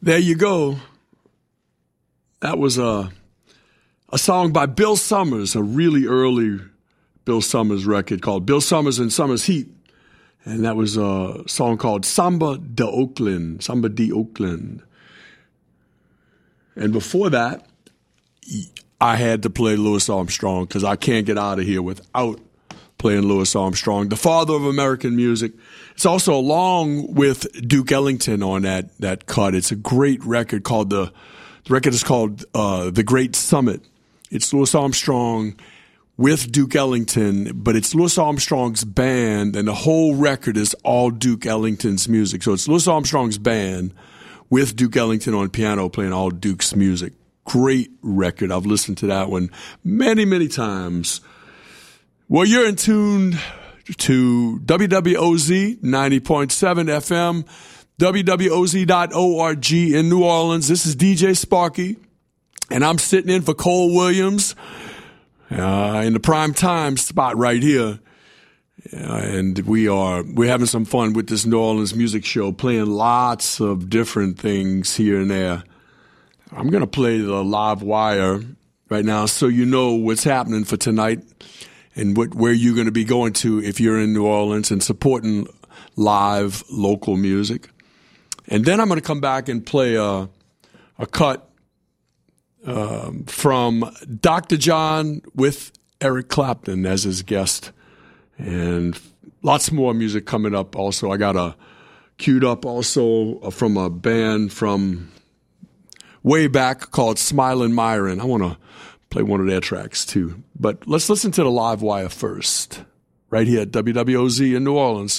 There you go. That was a song by Bill Summers, a really early Bill Summers record called Bill Summers and Summers Heat. And that was a song called Samba de Oakland. And before that, I had to play Louis Armstrong because I can't get out of here without playing Louis Armstrong, the father of American music. It's also along with Duke Ellington on that cut. It's a great record called the record is called The Great Summit. It's Louis Armstrong with Duke Ellington, but it's Louis Armstrong's band, and the whole record is all Duke Ellington's music. So it's Louis Armstrong's band with Duke Ellington on piano playing all Duke's music. Great record. I've listened to that one many, many times. Well, you're in tune to WWOZ 90.7 FM, WWOZ.org in New Orleans. This is DJ Sparky, and I'm sitting in for Cole Williams in the prime time spot right here. And we're having some fun with this New Orleans music show, playing lots of different things here and there. I'm going to play the live wire right now so you know what's happening for tonight and where you're going to be going to if you're in New Orleans and supporting live local music. And then I'm going to come back and play a cut from Dr. John with Eric Clapton as his guest. And lots more music coming up also. I got a queued up also from a band from way back called Smilin' Myron. I want to play one of their tracks too. But let's listen to the live wire first, right here at WWOZ in New Orleans.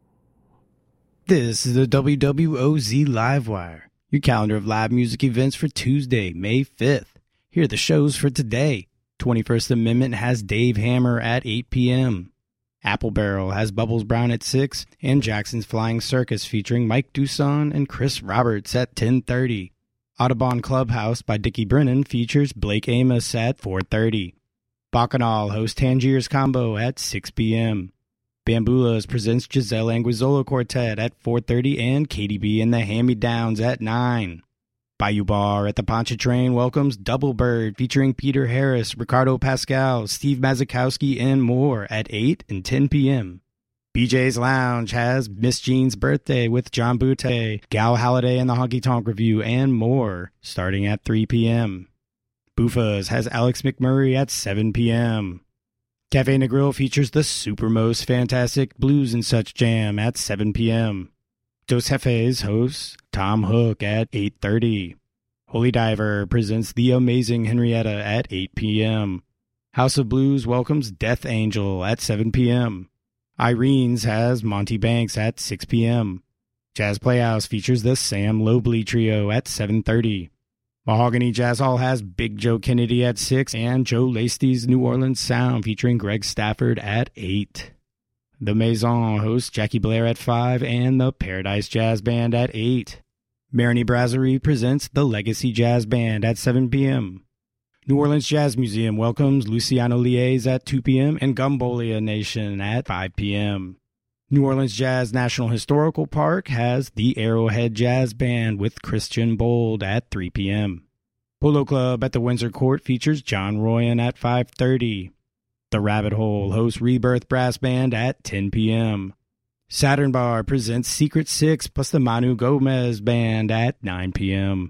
This is the WWOZ Live Wire, your calendar of live music events for Tuesday, May 5th. Here are the shows for today. 21st Amendment has Dave Hammer at 8 p.m. Apple Barrel has Bubbles Brown at 6, and Jackson's Flying Circus featuring Mike Dusson and Chris Roberts at 10:30. Audubon Clubhouse by Dickie Brennan features Blake Amos at 4:30. Bacchanal hosts Tangiers Combo at 6 p.m. Bambulas presents Giselle Anguizzola Quartet at 4:30 and KDB and the Hand-Me-Downs at 9. Bayou Bar at the Pontchartrain welcomes Double Bird featuring Peter Harris, Ricardo Pascal, Steve Mazakowski, and more at 8 and 10 p.m. BJ's Lounge has Miss Jean's Birthday with John Butte, Gal Halliday and the Honky Tonk Review, and more starting at 3 p.m. Buffa's has Alex McMurray at 7 p.m. Cafe Negril features the Supermost Fantastic Blues and Such Jam at 7 p.m. Dos Jefes hosts Tom Hook at 8:30. Holy Diver presents The Amazing Henrietta at 8 p.m. House of Blues welcomes Death Angel at 7 p.m. Irene's has Monty Banks at 6 p.m. Jazz Playhouse features the Sam Lobley Trio at 7:30. Mahogany Jazz Hall has Big Joe Kennedy at 6 and Joe Lacey's New Orleans Sound featuring Greg Stafford at 8. The Maison hosts Jackie Blair at 5 and the Paradise Jazz Band at 8. Marigny Brasserie presents the Legacy Jazz Band at 7 p.m. New Orleans Jazz Museum welcomes Luciano Lies at 2 p.m. and Gumbolia Nation at 5 p.m. New Orleans Jazz National Historical Park has the Arrowhead Jazz Band with Christian Bold at 3 p.m. Polo Club at the Windsor Court features John Royan at 5:30. The Rabbit Hole hosts Rebirth Brass Band at 10 p.m. Saturn Bar presents Secret Six plus the Manu Gomez Band at 9 p.m.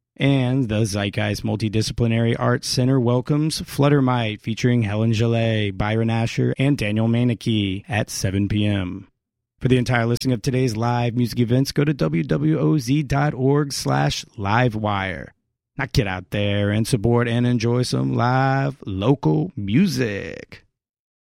And the Zeitgeist Multidisciplinary Arts Center welcomes Fluttermite featuring Helen Gillet, Byron Asher, and Daniel Maneke at 7 p.m. For the entire listing of today's live music events, go to wwoz.org/livewire. Now get out there and support and enjoy some live local music.